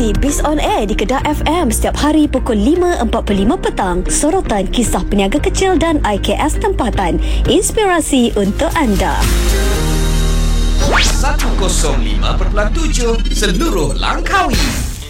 ikuti Biz On Air di Kedah FM setiap hari pukul 5.45 petang. Sorotan kisah peniaga kecil dan IKS tempatan. Inspirasi untuk anda. 105.7 seluruh Langkawi.